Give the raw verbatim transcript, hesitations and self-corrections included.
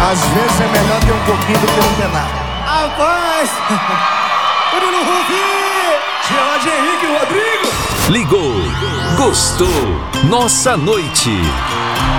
Às vezes é melhor ter um pouquinho do que não ter nada. Rapaz! Bruno Ruvi! George Henrique Rodrigo! Ligou, gostou, nossa noite.